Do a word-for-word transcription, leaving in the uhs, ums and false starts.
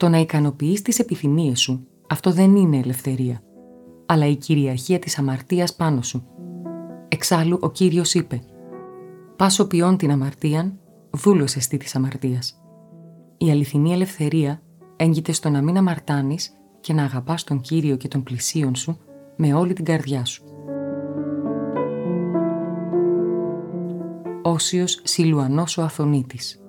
Το να ικανοποιείς τις επιθυμίες σου, αυτό δεν είναι ελευθερία, αλλά η κυριαρχία της αμαρτίας πάνω σου. Εξάλλου ο Κύριος είπε «Πάσο ποιόν την αμαρτίαν, δούλος εστί της αμαρτίας». Η αληθινή ελευθερία έγκυται στο να μην αμαρτάνεις και να αγαπάς τον Κύριο και τον πλησίον σου με όλη την καρδιά σου. Όσιος Σιλουανός ο Αθωνίτης.